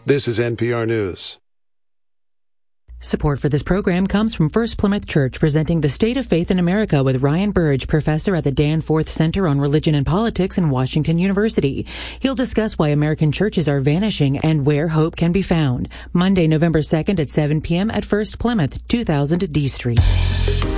This is NPR News. Support for this program comes from First Plymouth Church, presenting The State of Faith in America with Ryan Burge, professor at the Danforth Center on Religion and Politics in Washington University. He'll discuss why American churches are vanishing and where hope can be found. Monday, November 2nd at 7 p.m. at First Plymouth, 2000 D Street.